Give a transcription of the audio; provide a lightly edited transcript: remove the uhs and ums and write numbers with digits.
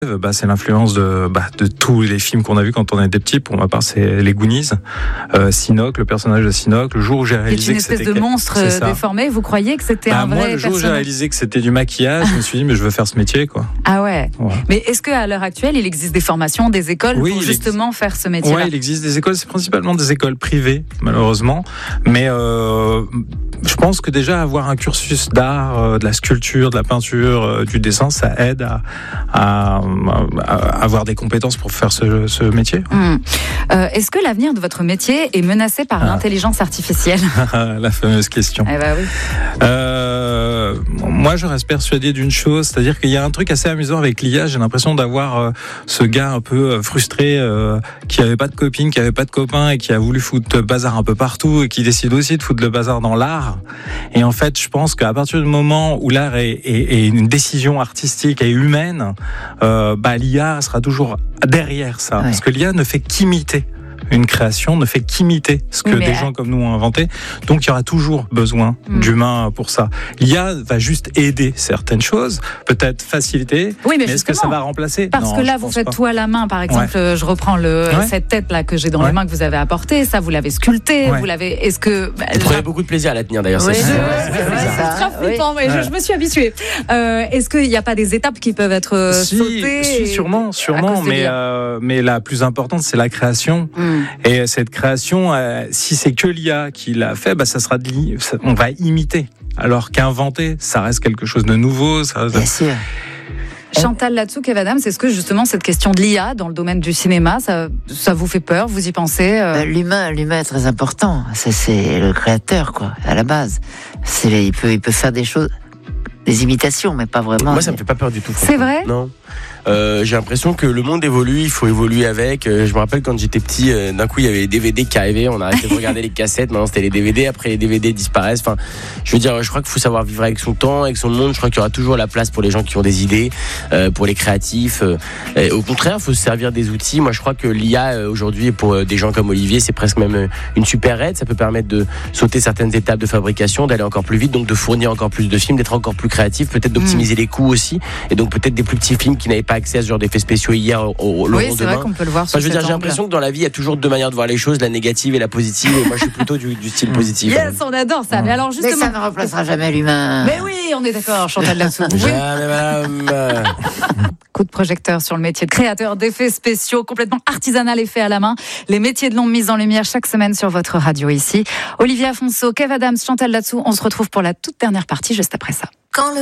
C'est l'influence de tous les films qu'on a vus quand on était petit. Pour ma part, c'est les Goonies, Sinoc, le personnage de Sinoc. Le jour où j'ai réalisé que c'était une espèce de monstre déformé, vous croyez que c'était un vrai personnage. Le jour où j'ai réalisé que c'était du maquillage, je me suis dit mais je veux faire ce métier, quoi. Ah ouais. Mais est-ce qu'à l'heure actuelle, il existe des formations, des écoles pour justement faire ce métier-là? Oui, il existe des écoles. C'est principalement des écoles privées, malheureusement. Mais je pense que déjà avoir un cursus d'art, de la sculpture, de la peinture, du dessin, ça aide à avoir des compétences pour faire ce métier. Est-ce que l'avenir de votre métier est menacé par l'intelligence artificielle? La fameuse question. Eh ben oui. Moi, je reste persuadé d'une chose, c'est-à-dire qu'il y a un truc assez amusant avec l'IA. J'ai l'impression d'avoir ce gars un peu frustré qui avait pas de copine, qui avait pas de copain et qui a voulu foutre le bazar un peu partout et qui décide aussi de foutre le bazar dans l'art. Et en fait, je pense qu'à partir du moment où l'art est une décision artistique et humaine, l'IA sera toujours derrière ça. Ouais. Parce que l'IA ne fait qu'imiter. Une création ne fait qu'imiter ce que des gens comme nous ont inventé. Donc, il y aura toujours besoin d'humains pour ça. L'IA va juste aider certaines choses, peut-être faciliter. Oui, mais est-ce que ça va remplacer? Parce que là, vous faites tout à la main. Par exemple, je reprends cette tête-là que j'ai dans les mains que vous avez apportée. Ça, vous l'avez sculptée. Vous l'avez. Est-ce que vous prenez beaucoup de plaisir à la tenir d'ailleurs. C'est très flippant, mais je me suis habituée. Est-ce qu'il n'y a pas des étapes qui peuvent être sautées? Si, sûrement. Mais la plus importante, c'est la création. Et cette création, si c'est que l'IA qui l'a fait, ça sera on va imiter. Alors qu'inventer, ça reste quelque chose de nouveau. Bien sûr. Chantal Latsou, Kev Adams, est-ce que justement cette question de l'IA dans le domaine du cinéma, ça vous fait peur? Vous y pensez? L'humain est très important. C'est le créateur, quoi, à la base. Il peut faire des choses, des imitations, mais pas vraiment. Moi, ça me fait pas peur du tout. C'est vrai? Non. J'ai l'impression que le monde évolue, il faut évoluer avec. Je me rappelle quand j'étais petit, d'un coup il y avait les DVD qui arrivaient, on arrêtait de regarder les cassettes, maintenant c'était les DVD, après les DVD disparaissent. Enfin, je veux dire, je crois qu'il faut savoir vivre avec son temps, avec son monde. Je crois qu'il y aura toujours la place pour les gens qui ont des idées, pour les créatifs. Au contraire, il faut se servir des outils. Moi, je crois que l'IA aujourd'hui, pour des gens comme Olivier, c'est presque même une super aide. Ça peut permettre de sauter certaines étapes de fabrication, d'aller encore plus vite, donc de fournir encore plus de films, d'être encore plus créatif, peut-être d'optimiser les coûts aussi, et donc peut-être des plus petits films qui n'avaient pas accès à ce genre d'effets spéciaux hier au long c'est vrai qu'on peut le voir. J'ai l'impression que dans la vie il y a toujours deux manières de voir les choses, la négative et la positive, et moi je suis plutôt du style positif. Yes, on adore ça. Mais alors justement, mais ça ne remplacera jamais l'humain. Mais oui, on est d'accord, Chantal Latsou. Jamais, madame. Coup de projecteur sur le métier de créateur d'effets spéciaux, complètement artisanal et fait à la main. Les métiers de l'ombre mis en lumière chaque semaine sur votre radio ici. Olivier Afonso, Kev Adams, Chantal Latsou, on se retrouve pour la toute dernière partie juste après ça.